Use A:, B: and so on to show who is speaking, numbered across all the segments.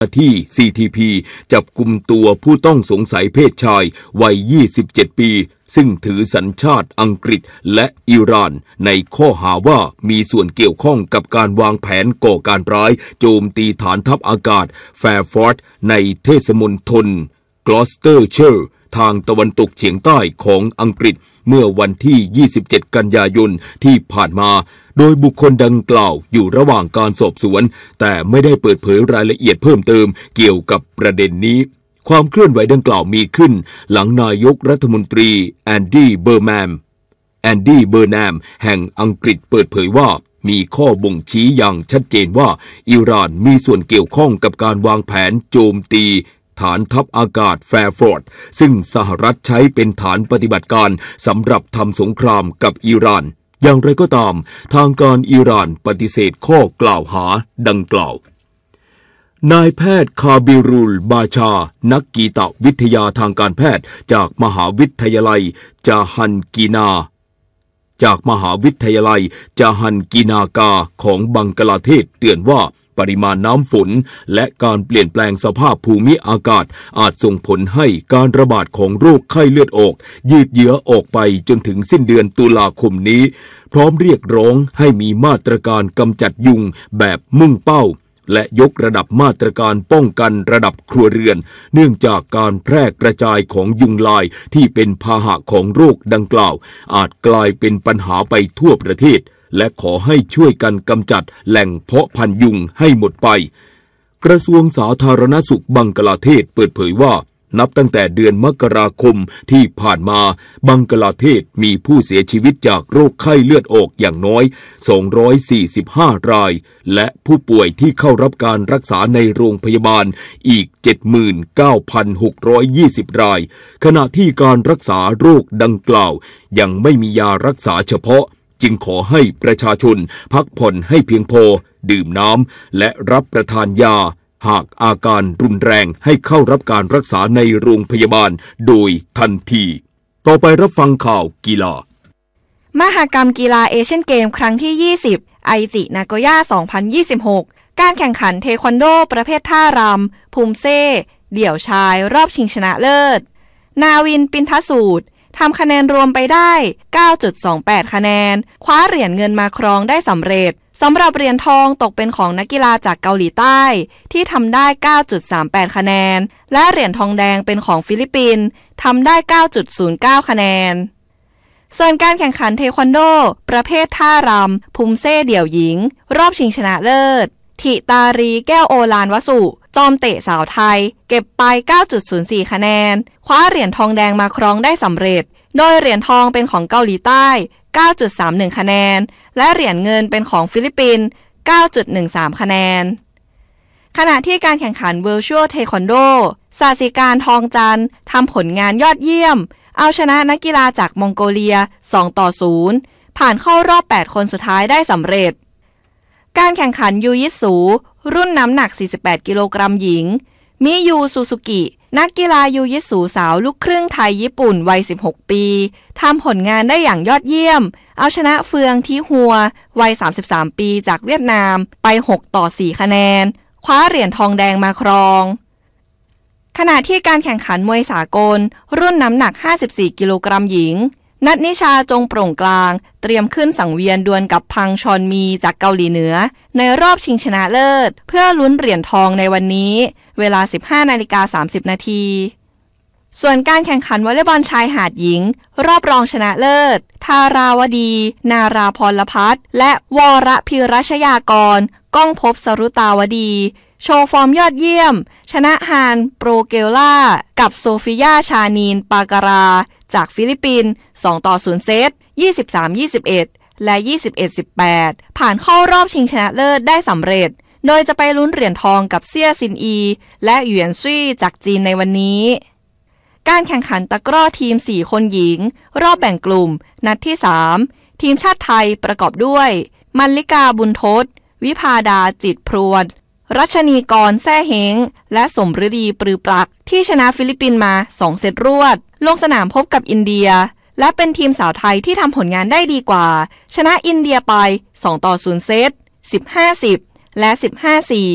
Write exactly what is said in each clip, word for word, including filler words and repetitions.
A: ที่ ซี ที พี จับกุมตัวผู้ต้องสงสัยเพศชายวัยยี่สิบเจ็ดปีซึ่งถือสัญชาติอังกฤษและอิหร่านในข้อหาว่ามีส่วนเกี่ยวข้องกับการวางแผนก่อการร้ายโจมตีฐานทัพอากาศแฟร์ฟอร์ดในเทศมณฑลกลอสเตอร์เชอร์ทางตะวันตกเฉียงใต้ของอังกฤษเมื่อวันที่ยี่สิบเจ็ดกันยายนที่ผ่านมาโดยบุคคลดังกล่าวอยู่ระหว่างการสอบสวนแต่ไม่ได้เปิดเผยรายละเอียดเพิ่มเติมเกี่ยวกับประเด็นนี้ความเคลื่อนไหวดังกล่าวมีขึ้นหลังนายกรัฐมนตรีแอนดี้เบอร์แมมแอนดี้เบอร์แนมแห่งอังกฤษเปิดเผยว่ามีข้อบ่งชี้อย่างชัดเจนว่าอิหร่านมีส่วนเกี่ยวข้องกับการวางแผนโจมตีฐานทัพอากาศแฟร์ฟอร์ดซึ่งสหรัฐใช้เป็นฐานปฏิบัติการสำหรับทำสงครามกับอิหร่านอย่างไรก็ตามทางการอิหร่านปฏิเสธข้อกล่าวหาดังกล่าวนายแพทย์คาบิรุลบาชานักกีตวิทยาทางการแพทย์จากมหาวิทยาลัยจาฮันกีนาจากมหาวิทยาลัยจาฮันกีนากาของบังกลาเทศเตือนว่าปริมาณน้ำฝนและการเปลี่ยนแปลงสภาพภูมิอากาศอาจส่งผลให้การระบาดของโรคไข้เลือดออกยืดเยื้อออกไปจนถึงสิ้นเดือนตุลาคมนี้พร้อมเรียกร้องให้มีมาตรการกำจัดยุงแบบมุ่งเป้าและยกระดับมาตรการป้องกันระดับครัวเรือนเนื่องจากการแพร่กระจายของยุงลายที่เป็นพาหะของโรคดังกล่าวอาจกลายเป็นปัญหาไปทั่วประเทศและขอให้ช่วยกันกำจัดแหล่งเพาะพันธุ์ยุงให้หมดไปกระทรวงสาธารณสุขบังกลาเทศเปิดเผยว่านับตั้งแต่เดือนมกราคมที่ผ่านมาบังกลาเทศมีผู้เสียชีวิตจากโรคไข้เลือดออกอย่างน้อยสองร้อยสี่สิบห้ารายและผู้ป่วยที่เข้ารับการรักษาในโรงพยาบาลอีก เจ็ดหมื่นเก้าพันหกร้อยยี่สิบรายขณะที่การรักษาโรคดังกล่าวยังไม่มียารักษาเฉพาะจึงขอให้ประชาชนพักผ่อนให้เพียงพอดื่มน้ำและรับประทานยาหากอาการรุนแรงให้เข้ารับการรักษาในโรงพยาบาลโดยทันทีต่อไปรับฟังข่าวกีฬาม
B: หกรรมกีฬาเอเชียนเกมครั้งที่ยี่สิบไอจินาโกย่าสองพันยี่สิบหกการแข่งขันเทควันโดประเภทท่ารำภูมิเซ่เดี่ยวชายรอบชิงชนะเลิศนาวินปินทสูตรทำคะแนนรวมไปได้ เก้าจุดสองแปด คะแนนคว้าเหรียญเงินมาครองได้สำเร็จสำหรับเหรียญทองตกเป็นของนักกีฬาจากเกาหลีใต้ที่ทำได้ เก้าจุดสามแปด คะแนนและเหรียญทองแดงเป็นของฟิลิปปินส์ทำได้ เก้าจุดศูนย์เก้า คะแนนส่วนการแข่งขันเทควันโดประเภทท่ารำภูมิเซ่เดี่ยวหญิงรอบชิงชนะเลิศธิตารีแก้วโอฬารวสุจอมเตะสาวไทยเก็บไป เก้าจุดศูนย์สี่ คะแนนคว้าเหรียญทองแดงมาครองได้สำเร็จโดยเหรียญทองเป็นของเกาหลีใต้ เก้าจุดสามหนึ่ง คะแนนและเหรียญเงินเป็นของฟิลิปปินส์ เก้าจุดหนึ่งสาม คะแนนขณะที่การแข่งขัน Virtual Taekwondo ศาสิการทองจันทร์ทำผลงานยอดเยี่ยมเอาชนะนักกีฬาจากมองโกเลียสองต่อศูนย์ผ่านเข้ารอบแปดคนสุดท้ายได้สำเร็จการแข่งขันยูยิตสูรุ่นน้ำหนักสี่สิบแปดกิโลกรัมหญิงมิยูซูซูกินักกีฬายูยิตสูสาวลูกครึ่งไทยญี่ปุ่นวัยสิบหกปีทำผลงานได้อย่างยอดเยี่ยมเอาชนะเฟืองทิฮัววัยสามสิบสามปีจากเวียดนามไปหกต่อสี่คะแนนคว้าเหรียญทองแดงมาครองขณะที่การแข่งขันมวยสากลรุ่นน้ำหนักห้าสิบสี่กิโลกรัมหญิงนัทนิชาจงโปร่งกลางเตรียมขึ้นสังเวียนดวลกับพังชอนมีจากเกาหลีเหนือในรอบชิงชนะเลิศเพื่อลุ้นเหรียญทองในวันนี้เวลา สิบห้านาฬิกาสามสิบนาทีส่วนการแข่งขันวอลเลย์บอลชายหาดหญิงรอบรองชนะเลิศธาราวดีนาราพรพัฒน์และวรพิรัชยากรก้องภพสรุตาวดีโชว์ฟอร์มยอดเยี่ยมชนะฮานโปรเกลล่ากับโซฟิยาชานีนปาการาจากฟิลิปปินส์สองต่อศูนย์เซต ยี่สิบสาม ยี่สิบเอ็ด และ ยี่สิบเอ็ด สิบแปด ผ่านเข้ารอบชิงชนะเลิศได้สำเร็จโดยจะไปลุ้นเหรียญทองกับเซี่ยซินอีและหยวนซี่จากจีนในวันนี้การแข่งขันตะกร้อทีมสี่คนหญิงรอบแบ่งกลุ่มนัดที่สามทีมชาติไทยประกอบด้วยมัลลิกาบุญทศวิภาดาจิตพรวนรัชนีกรแซ่เฮงและสมฤดีปรือปลักที่ชนะฟิลิปปินส์มาสองเซตรวดลงสนามพบกับอินเดียและเป็นทีมสาวไทยที่ทำผลงานได้ดีกว่าชนะอินเดียไปสองต่อศูนย์เซต สิบห้า สิบ และ สิบห้า สี่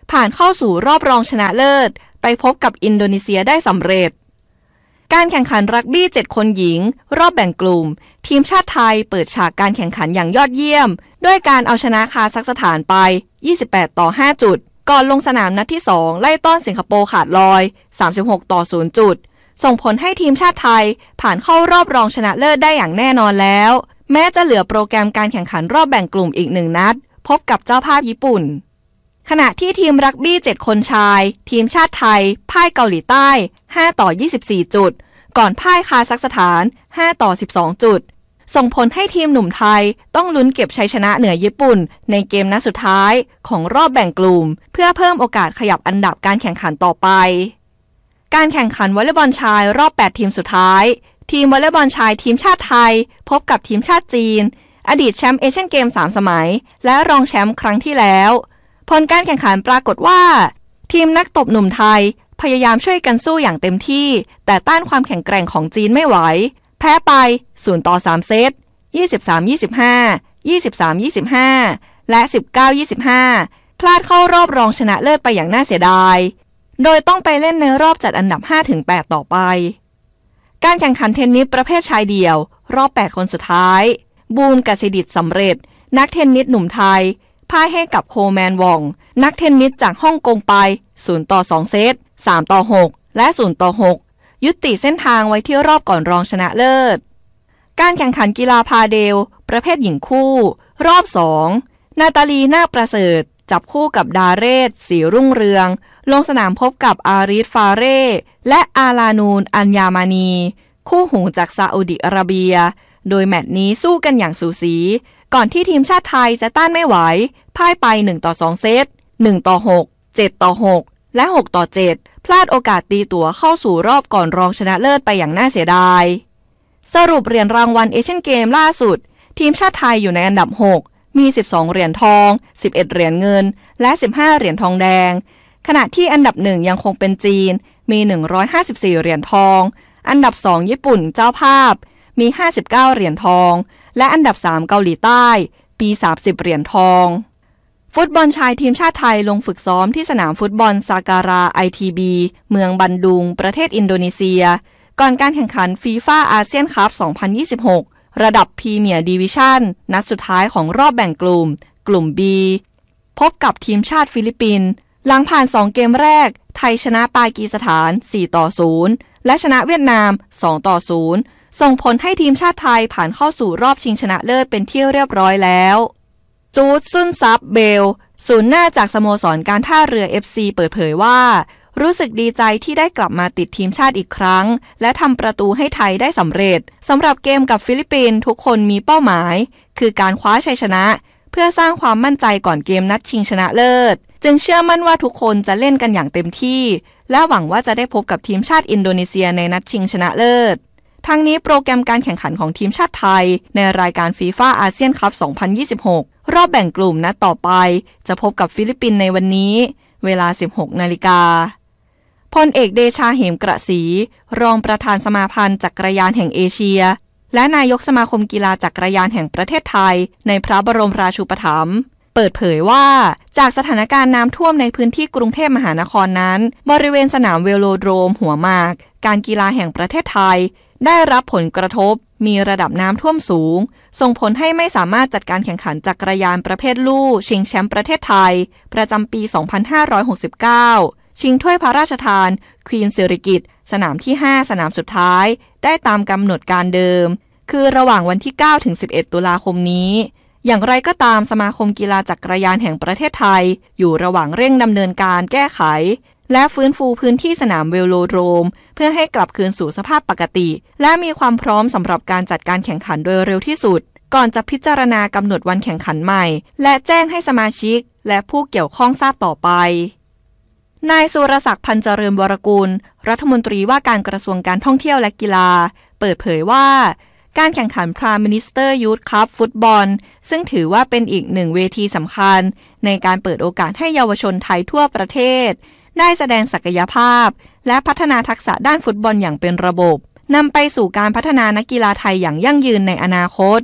B: ผ่านเข้าสู่รอบรองชนะเลิศไปพบกับอินโดนีเซียได้สำเร็จการแข่งขันรักบี้เจ็ดคนหญิงรอบแบ่งกลุ่มทีมชาติไทยเปิดฉากการแข่งขันอย่างยอดเยี่ยมด้วยการเอาชนะคาซัคสถานไปยี่สิบแปดต่อห้าจุดก่อนลงสนามนัดที่สองไล่ต้อนสิงคโปร์ขาดลอยสามสิบหกต่อศูนย์จุดส่งผลให้ทีมชาติไทยผ่านเข้ารอบรองชนะเลิศได้อย่างแน่นอนแล้วแม้จะเหลือโปรแกรมการแข่งขันรอบแบ่งกลุ่มอีกหนึ่งนัดพบกับเจ้าภาพญี่ปุ่นขณะที่ทีมรักบี้เจ็ดคนชายทีมชาติไทยพ่ายเกาหลีใต้ห้าต่อยี่สิบสี่จุดก่อนพ่ายคาซัคสถานห้าต่อสิบสองจุดส่งผลให้ทีมหนุ่มไทยต้องลุ้นเก็บชัยชนะเหนือญี่ปุ่นในเกมนัดสุดท้ายของรอบแบ่งกลุ่มเพื่อเพิ่มโอกาสขยับอันดับการแข่งขันต่อไปการแข่งขันวอลเลย์บอลชายรอบแปดทีมสุดท้ายทีมวอลเลย์บอลชายทีมชาติไทยพบกับทีมชาติจีนอดีตแชมป์เอเชียนเกมสามสมัยและรองแชมป์ครั้งที่แล้วผลการแข่งขันปรากฏว่าทีมนักตบหนุ่มไทยพยายามช่วยกันสู้อย่างเต็มที่แต่ต้านความแข็งแกร่งของจีนไม่ไหวแพ้ไปศูนย์ต่อสามเซต ยี่สิบสาม ยี่สิบห้า ยี่สิบสาม ยี่สิบห้า และ สิบเก้า ยี่สิบห้า พลาดเข้ารอบรองชนะเลิศไปอย่างน่าเสียดายโดยต้องไปเล่นในรอบจัดอันดับ ห้าถึงแปด ต่อไปการแข่งขันเทนนิสประเภทชายเดี่ยวรอบแปดคนสุดท้ายบูมกสิดิษฐ์สำเร็จนักเทนนิสหนุ่มไทยพ่ายให้กับโคแมนวองนักเทนนิสจากฮ่องกงไปศูนย์ต่อสองเซตสามต่อหกและศูนย์ต่อหกยุติเส้นทางไว้ที่รอบก่อนรองชนะเลิศการแข่งขันกีฬาพาเดลประเภทหญิงคู่รอบสองนาตาลีนาคประเสริฐจับคู่กับดาเรศศรีรุ่งเรืองลงสนามพบกับอาริสฟาเร่และอาลานูนอัญญามานีคู่หูจากซาอุดิอาระเบียโดยแมตช์นี้สู้กันอย่างสูสีก่อนที่ทีมชาติไทยจะต้านไม่ไหวพ่ายไปหนึ่งต่อสองเซตหนึ่งต่อหก เจ็ดต่อหกและหกต่อเจ็ดพลาดโอกาสตีตั๋วเข้าสู่รอบก่อนรองชนะเลิศไปอย่างน่าเสียดายสรุปเหรียญรางวัลเอเชียนเกมล่าสุดทีมชาติไทยอยู่ในอันดับหกมีสิบสองเหรียญทองสิบเอ็ดเหรียญเงินและสิบห้าเหรียญทองแดงขณะที่อันดับหนึ่งยังคงเป็นจีนมีหนึ่งร้อยห้าสิบสี่เหรียญทองอันดับสองญี่ปุ่นเจ้าภาพมีห้าสิบเก้าเหรียญทองและอันดับสามเกาหลีใต้มีสามสิบเหรียญทองฟุตบอลชายทีมชาติไทยลงฝึกซ้อมที่สนามฟุตบอลซาการา ไอ ที บี เมืองบันดุงประเทศอินโดนีเซียก่อนการแข่งขันฟีฟ่าอาเซียนคัพสองพันยี่สิบหกระดับพรีเมียร์ดิวิชั่นนัดสุดท้ายของรอบแบ่งกลุ่มกลุ่ม B พบกับทีมชาติฟิลิปปินส์หลังผ่านสองเกมแรกไทยชนะปากีสถานสี่ต่อศูนย์และชนะเวียดนามสองต่อศูนย์ส่งผลให้ทีมชาติไทยผ่านเข้าสู่รอบชิงชนะเลิศเป็นที่เรียบร้อยแล้วจูดซุนซับเบลศูนย์หน้าจากสโมสรการท่าเรือ เอฟ ซี เปิดเผยว่ารู้สึกดีใจที่ได้กลับมาติดทีมชาติอีกครั้งและทำประตูให้ไทยได้สำเร็จสำหรับเกมกับฟิลิปปินส์ทุกคนมีเป้าหมายคือการคว้าชัยชนะเพื่อสร้างความมั่นใจก่อนเกมนัดชิงชนะเลิศจึงเชื่อมั่นว่าทุกคนจะเล่นกันอย่างเต็มที่และหวังว่าจะได้พบกับทีมชาติอินโดนีเซียในนัดชิงชนะเลิศทั้งนี้โปรแกรมการแข่งขันของทีมชาติไทยในรายการฟีฟ่าอาเซียนคัพสองพันยี่สิบหกรอบแบ่งกลุ่มนัดต่อไปจะพบกับฟิลิปปินส์ในวันนี้เวลา สิบหกนาฬิกาพลเอกเดชาเหมกระศรีรองประธานสมาพันธ์จักรยานแห่งเอเชียและนายกสมาคมกีฬาจักรยานแห่งประเทศไทยในพระบรมราชูปถัมภ์เปิดเผยว่าจากสถานการณ์น้ำท่วมในพื้นที่กรุงเทพมหานครนั้นบริเวณสนามเวโลโดรมหัวหมากการกีฬาแห่งประเทศไทยได้รับผลกระทบมีระดับน้ำท่วมสูงส่งผลให้ไม่สามารถจัดการแข่งขันจักรยานประเภทลู่ชิงแชมป์ประเทศไทยประจำปีสองพันห้าร้อยหกสิบเก้าชิงถ้วยพระราชทานควีนสิริกิติ์สนามที่ห้าสนามสุดท้ายได้ตามกำหนดการเดิมคือระหว่างวันที่เก้าถึงสิบเอ็ดตุลาคมนี้อย่างไรก็ตามสมาคมกีฬาจักรยานแห่งประเทศไทยอยู่ระหว่างเร่งดำเนินการแก้ไขและฟื้นฟูพื้นที่สนามเวโลโดรมเพื่อให้กลับคืนสู่สภาพปกติและมีความพร้อมสำหรับการจัดการแข่งขันโดยเร็วที่สุดก่อนจะพิจารณากำหนดวันแข่งขันใหม่และแจ้งให้สมาชิกและผู้เกี่ยวข้องทราบต่อไปนายสุรศักดิ์พันเจริญวรกุลรัฐมนตรีว่าการกระทรวงการท่องเที่ยวและกีฬาเปิดเผยว่าการแข่งขัน Prime Minister Youth Cup ฟุตบอลซึ่งถือว่าเป็นอีกหนึ่งเวทีสำคัญในการเปิดโอกาสให้เยาวชนไทยทั่วประเทศได้แสดงศักยภาพและพัฒนาทักษะด้านฟุตบอลอย่างเป็นระบบนำไปสู่การพัฒนานักกีฬาไทยอย่างยั่งยืนในอนาคต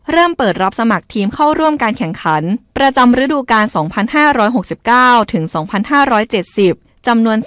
B: เริ่มเปิดรับสมัครทีมเข้าร่วมการแข่งขันประจำฤดูกาล สองพันห้าร้อยหกสิบเก้า ถึง สองพันห้าร้อยเจ็ดสิบ จำนวน